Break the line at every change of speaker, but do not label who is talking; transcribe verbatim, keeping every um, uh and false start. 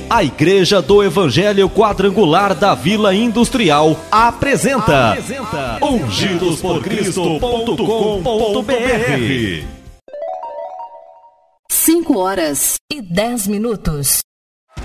A Igreja do Evangelho Quadrangular da Vila Industrial apresenta, apresenta ungidos por cristo ponto com ponto br.
cinco horas e dez minutos.